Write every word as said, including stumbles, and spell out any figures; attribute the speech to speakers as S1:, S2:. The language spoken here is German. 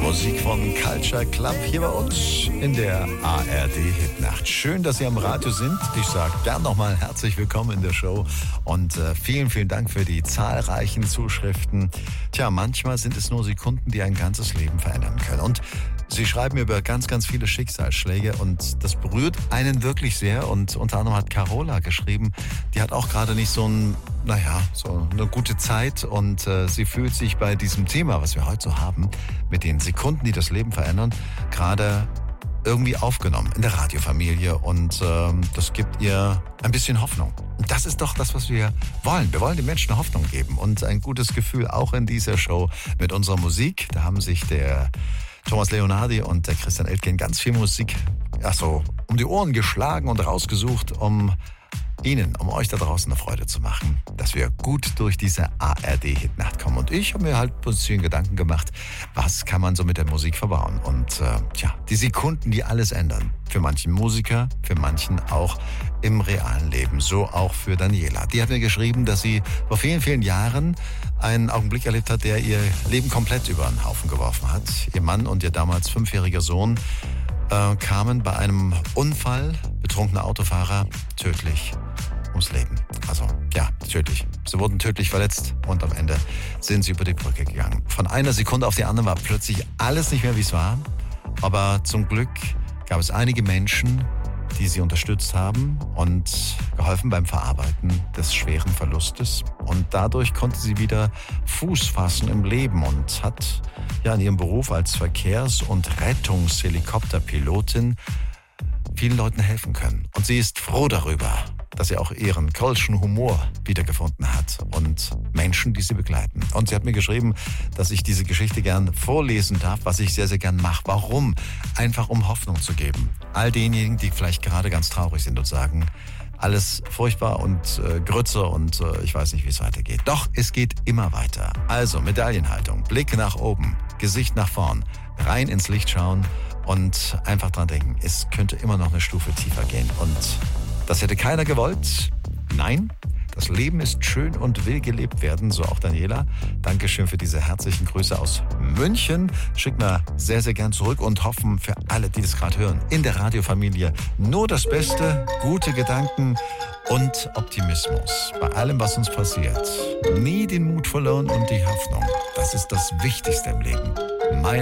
S1: Musik von Culture Club hier bei uns in der A R D-Hitnacht. Schön, dass Sie am Radio sind. Ich sage gern nochmal herzlich willkommen in der Show und äh, vielen, vielen Dank für die zahlreichen Zuschriften. Tja, manchmal sind es nur Sekunden, die ein ganzes Leben verändern können. Und Sie schreiben über ganz, ganz viele Schicksalsschläge und das berührt einen wirklich sehr. Und unter anderem hat Carola geschrieben, die hat auch gerade nicht so ein, naja, so eine gute Zeit und äh, sie fühlt sich bei diesem Thema, was wir heute so haben, mit den Sekunden, die das Leben verändern, gerade irgendwie aufgenommen in der Radiofamilie und ähm, das gibt ihr ein bisschen Hoffnung. Und das ist doch das, was wir wollen. Wir wollen den Menschen Hoffnung geben und ein gutes Gefühl auch in dieser Show mit unserer Musik. Da haben sich der Thomas Leonardi und der Christian Eltgen ganz viel Musik ach so, um die Ohren geschlagen und rausgesucht, um Ihnen, um euch da draußen eine Freude zu machen, dass wir gut durch diese A R D-Hitnacht kommen. Und ich habe mir halt ein bisschen Gedanken gemacht, was kann man so mit der Musik verbauen? Und äh, tja, die Sekunden, die alles ändern. Für manchen Musiker, für manchen auch im realen Leben. So auch für Daniela. Die hat mir geschrieben, dass sie vor vielen, vielen Jahren einen Augenblick erlebt hat, der ihr Leben komplett über den Haufen geworfen hat. Ihr Mann und ihr damals fünfjähriger Sohn äh, kamen bei einem Unfall, betrunkener Autofahrer, tödlich ums Leben. Also, ja, tödlich. Sie wurden tödlich verletzt und am Ende sind sie über die Brücke gegangen. Von einer Sekunde auf die andere war plötzlich alles nicht mehr, wie es war. Aber zum Glück gab es einige Menschen, die sie unterstützt haben und geholfen beim Verarbeiten des schweren Verlustes. Und dadurch konnte sie wieder Fuß fassen im Leben und hat ja in ihrem Beruf als Verkehrs- und Rettungshelikopterpilotin vielen Leuten helfen können. Und sie ist froh darüber, dass sie auch ihren kölschen Humor wiedergefunden hat und Menschen, die sie begleiten. Und sie hat mir geschrieben, dass ich diese Geschichte gern vorlesen darf, was ich sehr, sehr gern mache. Warum? Einfach um Hoffnung zu geben. All denjenigen, die vielleicht gerade ganz traurig sind und sagen, alles furchtbar und äh, Grütze und äh, ich weiß nicht, wie es weitergeht. Doch, es geht immer weiter. Also Medaillenhaltung, Blick nach oben, Gesicht nach vorn, rein ins Licht schauen und einfach dran denken, es könnte immer noch eine Stufe tiefer gehen. Und das hätte keiner gewollt. Nein, das Leben ist schön und will gelebt werden, so auch Daniela. Dankeschön für diese herzlichen Grüße aus München. Schickt mir sehr, sehr gern zurück und hoffen für alle, die das gerade hören, in der Radiofamilie nur das Beste, gute Gedanken und Optimismus. Bei allem, was uns passiert, nie den Mut verloren und die Hoffnung. Das ist das Wichtigste im Leben. Meine